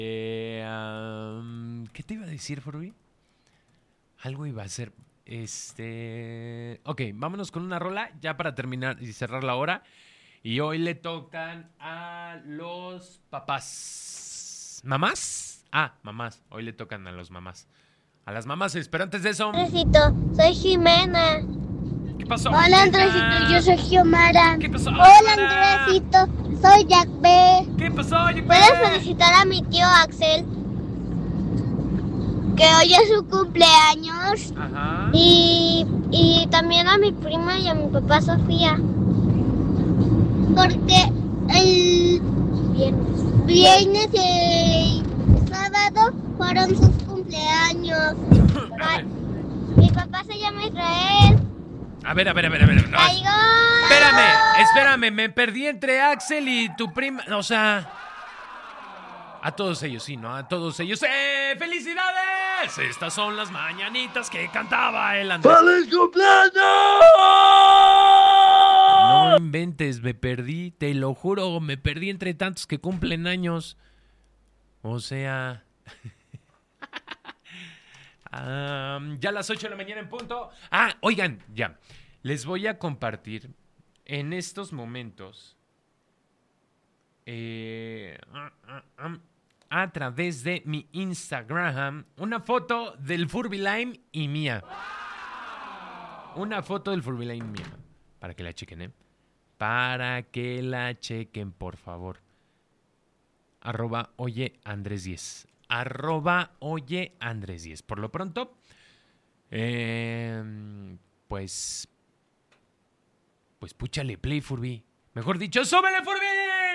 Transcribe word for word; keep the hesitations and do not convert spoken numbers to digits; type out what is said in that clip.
Eh, um, ¿Qué te iba a decir, Furby? Algo iba a ser. Este. Ok, vámonos con una rola ya para terminar y cerrar la hora. Y hoy le tocan a los papás. ¿Mamás? Ah, mamás. Hoy le tocan a los mamás. A las mamás, pero antes de eso. Andresito, soy Jimena. ¿Qué pasó? Hola, Jimena? Andresito, yo soy Xiomara. ¿Qué pasó? Hola, Jimena? Andresito, soy Jack B. ¿Qué pasó, Jimena? ¿Puedes felicitar a mi tío Axel? Que hoy es su cumpleaños. Ajá. Y, y también a mi prima y a mi papá Sofía. Porque el viernes, viernes y sábado fueron sus cumpleaños. A ver, Mi papá se llama Israel. a ver, a ver, a ver. A ver. No, ¡Ay, gol! espérame, espérame. Me perdí entre Axel y tu prima. O sea. A todos ellos, sí, ¿no? A todos ellos. ¡Eh! ¡Felicidades! Estas son las mañanitas que cantaba el Andrés. ¡Feliz cumpleaños! No inventes, me perdí, te lo juro, me perdí entre tantos que cumplen años. O sea... um, ya a las ocho de la mañana en punto. Ah, oigan, ya. Les voy a compartir en estos momentos... Eh, a través de mi Instagram una foto del Furby Lime y mía. Una foto del Furby Lime mía. Para que la chequen, ¿eh? Para que la chequen, por favor. Arroba oye Andrés diez. Arroba oye Andrés diez. Por lo pronto, eh, pues, pues púchale play, Furby. Mejor dicho, ¡súbele, Furby!